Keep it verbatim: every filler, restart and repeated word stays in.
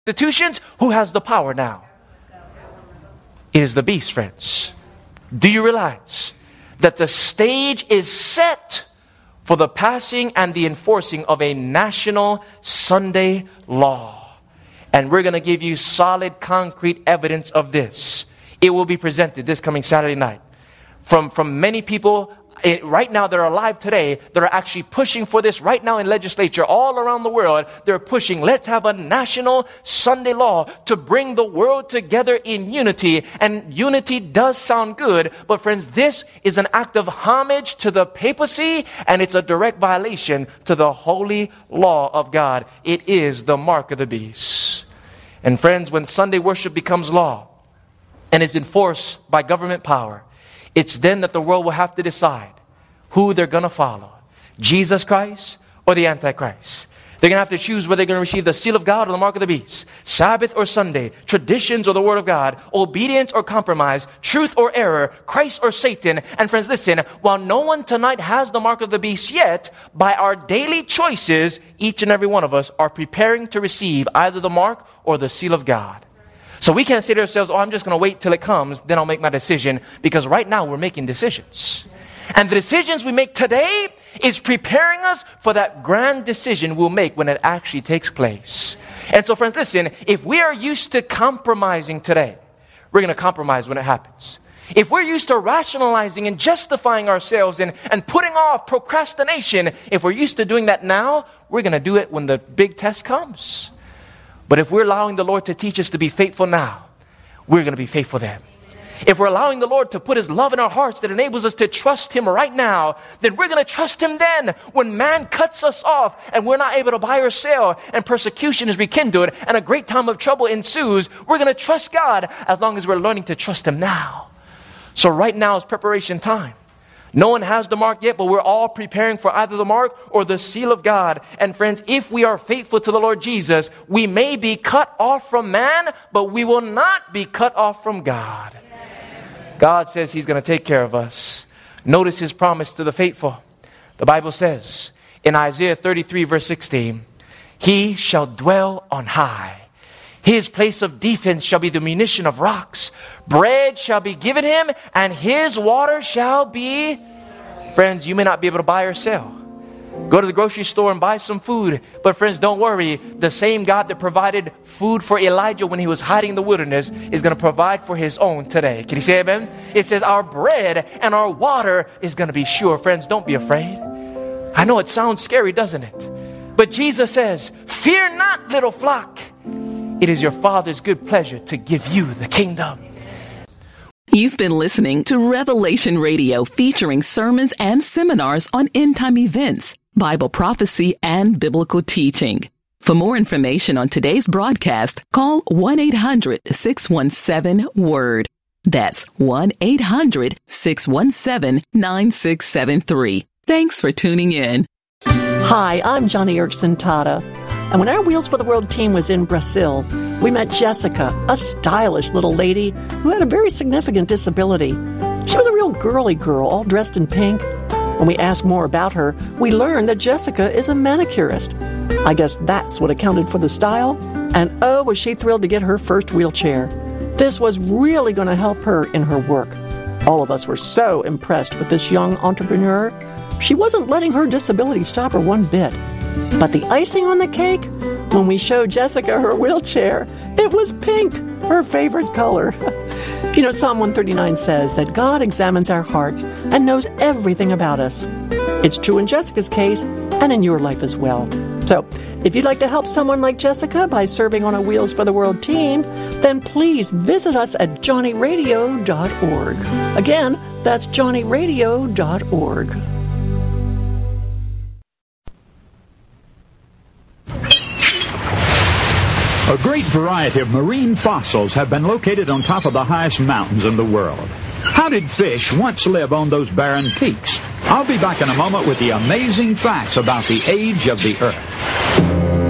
institutions, who has the power now? It is the beast, friends. Do you realize that the stage is set for the passing and the enforcing of a national Sunday law? And we're going to give you solid, concrete evidence of this. It will be presented this coming Saturday night from, from many people It, right now that are alive today that are actually pushing for this right now in legislature all around the world. They're pushing, let's have a national Sunday law to bring the world together in unity. And unity does sound good, but friends, this is an act of homage to the papacy, and it's a direct violation to the holy law of God. It is the mark of the beast. And friends, when Sunday worship becomes law and is enforced by government power, it's then that the world will have to decide who they're going to follow, Jesus Christ or the Antichrist. They're going to have to choose whether they're going to receive the seal of God or the mark of the beast, Sabbath or Sunday, traditions or the Word of God, obedience or compromise, truth or error, Christ or Satan. And friends, listen, while no one tonight has the mark of the beast yet, by our daily choices, each and every one of us are preparing to receive either the mark or the seal of God. So we can't say to ourselves, oh, I'm just going to wait till it comes, then I'll make my decision. Because right now we're making decisions. And the decisions we make today is preparing us for that grand decision we'll make when it actually takes place. And so friends, listen, if we are used to compromising today, we're going to compromise when it happens. If we're used to rationalizing and justifying ourselves and, and putting off procrastination, if we're used to doing that now, we're going to do it when the big test comes. But if we're allowing the Lord to teach us to be faithful now, we're going to be faithful then. If we're allowing the Lord to put His love in our hearts that enables us to trust Him right now, then we're going to trust Him then. When man cuts us off and we're not able to buy or sell and persecution is rekindled and a great time of trouble ensues, we're going to trust God as long as we're learning to trust Him now. So right now is preparation time. No one has the mark yet, but we're all preparing for either the mark or the seal of God. And friends, if we are faithful to the Lord Jesus, we may be cut off from man, but we will not be cut off from God. God says He's going to take care of us. Notice His promise to the faithful. The Bible says in Isaiah thirty-three verse sixteen, He shall dwell on high. His place of defense shall be the munition of rocks. Bread shall be given Him, and His water shall be... Friends, you may not be able to buy or sell. Go to the grocery store and buy some food. But friends, don't worry. The same God that provided food for Elijah when he was hiding in the wilderness is going to provide for His own today. Can you say amen? It says our bread and our water is going to be sure. Friends, don't be afraid. I know it sounds scary, doesn't it? But Jesus says, fear not, little flock. It is your Father's good pleasure to give you the kingdom. You've been listening to Revelation Radio, featuring sermons and seminars on end-time events, Bible prophecy, and biblical teaching. For more information on today's broadcast, call one eight hundred six one seven word. That's one eight hundred six one seven nine six seven three. Thanks for tuning in. Hi, I'm Johnny Erickson Tata. And when our Wheels for the World team was in Brazil, we met Jessica, a stylish little lady who had a very significant disability. She was a real girly girl, all dressed in pink. When we asked more about her, we learned that Jessica is a manicurist. I guess that's what accounted for the style. And oh, was she thrilled to get her first wheelchair. This was really going to help her in her work. All of us were so impressed with this young entrepreneur. She wasn't letting her disability stop her one bit. But the icing on the cake, when we showed Jessica her wheelchair, it was pink, her favorite color. You know, Psalm one thirty-nine says that God examines our hearts and knows everything about us. It's true in Jessica's case and in your life as well. So, if you'd like to help someone like Jessica by serving on a Wheels for the World team, then please visit us at johnny radio dot org. Again, that's johnny radio dot org. A great variety of marine fossils have been located on top of the highest mountains in the world. How did fish once live on those barren peaks? I'll be back in a moment with the amazing facts about the age of the Earth.